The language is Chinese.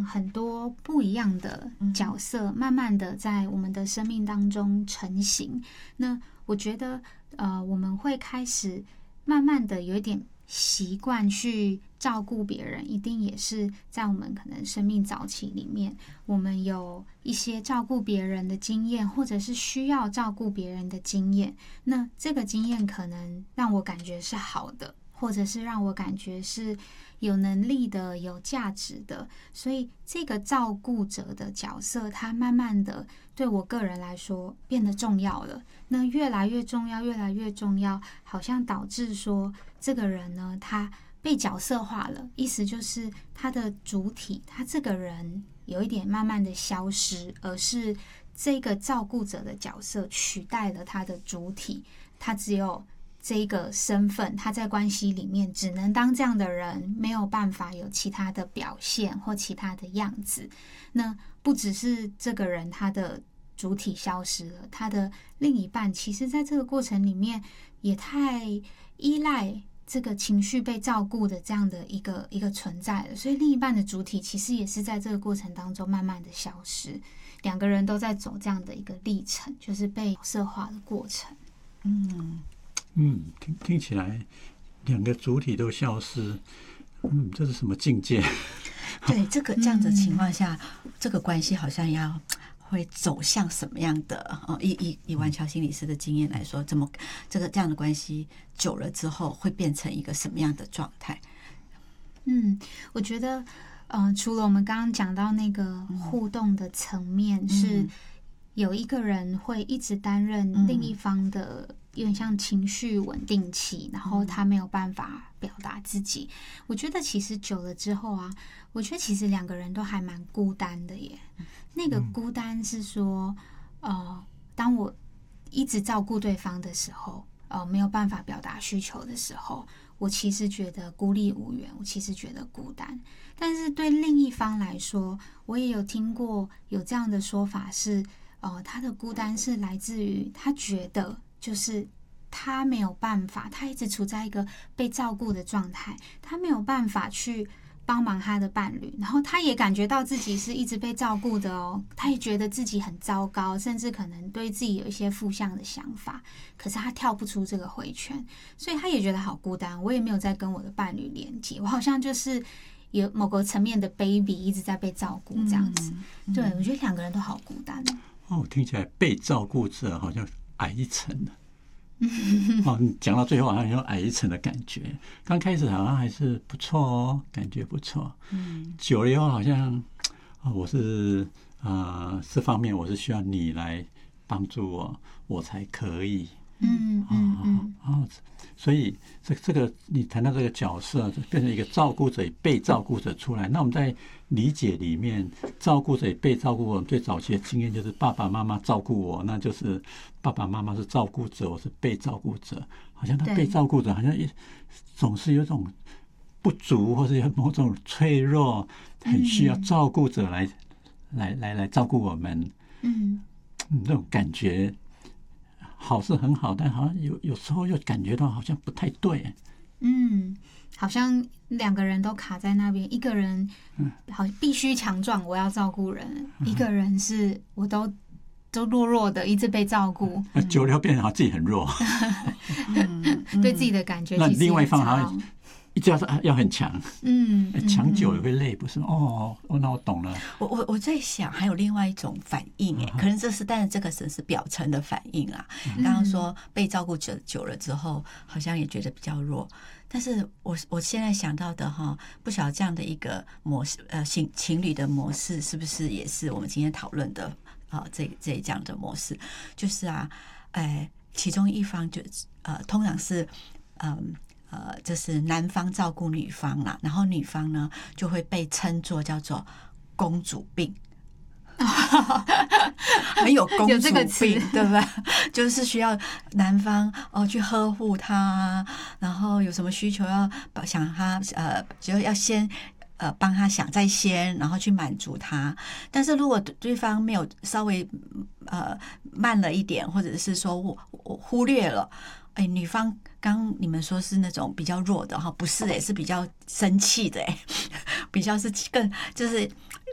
很多不一样的角色，慢慢的在我们的生命当中成型。那我觉得，我们会开始慢慢的有一点习惯去照顾别人，一定也是在我们可能生命早期里面，我们有一些照顾别人的经验，或者是需要照顾别人的经验。那这个经验可能让我感觉是好的，或者是让我感觉是有能力的、有价值的，所以这个照顾者的角色，它慢慢的对我个人来说变得重要了。那越来越重要，越来越重要，好像导致说这个人呢，他被角色化了，意思就是他的主体，他这个人有一点慢慢的消失，而是这个照顾者的角色取代了他的主体，他只有这个身份，他在关系里面只能当这样的人，没有办法有其他的表现或其他的样子。那不只是这个人他的主体消失了，他的另一半其实在这个过程里面也太依赖这个情绪被照顾的这样的一个存在了，所以另一半的主体其实也是在这个过程当中慢慢的消失，两个人都在走这样的一个历程，就是被角色化的过程。 听起来两个主体都消失，这是什么境界？ 对，这样的情况下，这个关系好像会走向什么样的？以婉乔心理师的经验来说，这样的关系久了之后，会变成一个什么样的状态？ 我觉得，除了我们刚刚讲到那个互动的层面，是有一个人会一直担任另一方的，有点像情绪稳定器，然后他没有办法表达自己。我觉得其实久了之后啊，我觉得其实两个人都还蛮孤单的耶。那个孤单是说，当我一直照顾对方的时候，没有办法表达需求的时候，我其实觉得孤立无援，我其实觉得孤单。但是对另一方来说，我也有听过有这样的说法是，他的孤单是来自于他觉得就是他没有办法，他一直处在一个被照顾的状态，他没有办法去帮忙他的伴侣，然后他也感觉到自己是一直被照顾的哦，他也觉得自己很糟糕，甚至可能对自己有一些负向的想法，可是他跳不出这个回圈，所以他也觉得好孤单。我也没有在跟我的伴侣连接，我好像就是有某个层面的 baby 一直在被照顾这样子。对，我觉得两个人都好孤单听起来被照顾者好像矮一层了。你讲到最后好像有矮一层的感觉，刚开始好像还是不错哦，感觉不错。久了以后好像我是这方面我是需要你来帮助我才可以。所以这个你谈到这个角色变成一个照顾者与被照顾者出来，那我们在理解里面，照顾者与被照顾我最早期的经验就是爸爸妈妈照顾我，那就是爸爸妈妈是照顾者，我是被照顾者，好像他被照顾者好像总是有一种不足，或是有某种脆弱，很需要照顾者来照顾我们。这种感觉好是很好，但好像有时候又感觉到好像不太对。 好像两个人都卡在那边，一个人好必须强壮，我要照顾人；一个人是我都弱弱的，一直被照顾。 久了变成自己很弱， 对自己的感觉。 那另外一方好像一直要很强，强久了会累，不是？那我懂了。 我在想，还有另外一种反应，可能但是这个只是表层的反应啦。刚刚说被照顾者久了之后，好像也觉得比较弱。但是我现在想到的不晓得这样的一个模式，情侣的模式是不是也是我们今天讨论的这样的模式？就是其中一方通常是就是男方照顾女方啦，然后女方呢就会被称作叫做公主病。很有公主病，对不对？就是需要男方去呵护她，然后有什么需求要想他就要先帮他想在先，然后去满足他。但是如果对方没有稍微慢了一点，或者是说我忽略了，女方刚你们说是那种比较弱的不是是比较生气的比较是更就是